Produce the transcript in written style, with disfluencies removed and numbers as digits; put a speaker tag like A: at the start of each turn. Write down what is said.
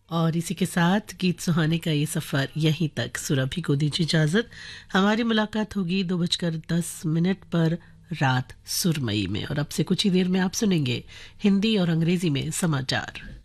A: और इसी के साथ गीत सुहाने का ये सफ़र यहीं तक। सुरभि को दीजिए इजाज़त। हमारी मुलाकात होगी 2:10 पर रात सुरमई में, और अब से कुछ ही देर में आप सुनेंगे हिंदी और अंग्रेजी में समाचार।